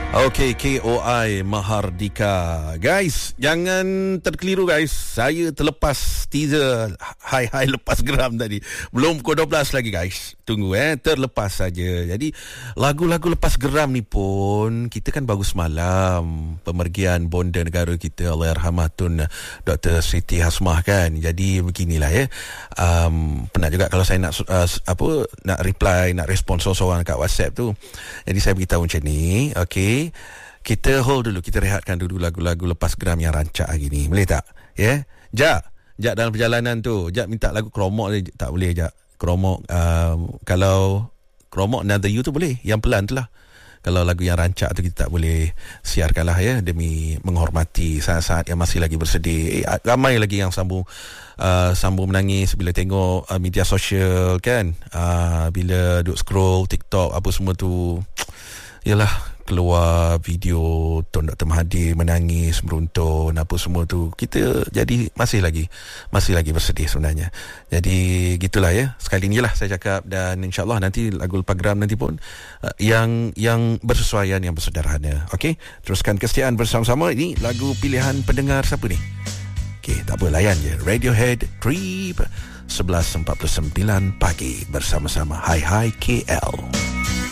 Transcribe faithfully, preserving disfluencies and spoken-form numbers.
Okey, K O I Mahardika. Guys, jangan terkeliru guys. Saya terlepas teaser Hai-Hai Lepas Geram tadi. Belum pukul dua belas lagi guys. Tunggu eh, terlepas saja. Jadi, lagu-lagu lepas geram ni pun, kita kan baru semalam pemergian bonda negara kita, Allahyarhamah Tun Doktor Siti Hasmah kan. Jadi, beginilah ya. Um, pernah juga kalau saya nak uh, apa nak reply, nak respon seorang-seorang kat WhatsApp tu. Jadi, saya beritahu macam ni. Okey. Kita hold dulu, kita rehatkan dulu lagu-lagu lepas geram yang rancak hari ni. Boleh tak? Ya? Yeah? Jak, Jak dalam perjalanan tu, Jak minta lagu Kromok ni. Tak boleh Jak. Kromok, uh, kalau Kromok Another You tu boleh, yang pelan tu lah. Kalau lagu yang rancak tu kita tak boleh siarkan lah ya, demi menghormati saat-saat yang masih lagi bersedih. Eh, ramai lagi yang sambung uh, sambung menangis bila tengok uh, media sosial kan, uh, bila duk scroll TikTok apa semua tu. Yalah, keluar video Tun Doktor Mahathir menangis, meruntun apa semua tu, kita jadi masih lagi masih lagi bersedih sebenarnya. Jadi gitulah ya, sekali ni lah saya cakap, dan insyaAllah nanti lagu lepas geram nanti pun uh, yang yang bersesuaian, yang bersederhana. Okey, teruskan kesetiaan bersama-sama. Ini lagu pilihan pendengar siapa ni? Okey, tak apa, layan je. Radiohead, Creep, sebelas empat puluh sembilan pagi bersama-sama Hai Hai K L.